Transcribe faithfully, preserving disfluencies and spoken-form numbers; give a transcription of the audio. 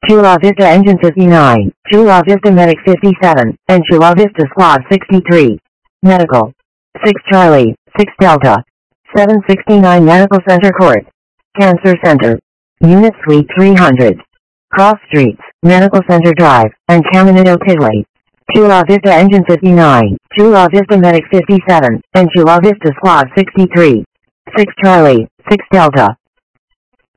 Chula Vista Engine fifty-nine, Chula Vista Medic fifty-seven, and Chula Vista Squad sixty-three. Medical. six Charlie, six Delta. seven sixty-nine Medical Center Court. Cancer Center. Unit Suite three hundred. Cross Streets, Medical Center Drive, and Caminito Tigli. Chula Vista Engine fifty-nine, Chula Vista Medic fifty-seven, and Chula Vista Squad sixty-three. six Charlie, six Delta.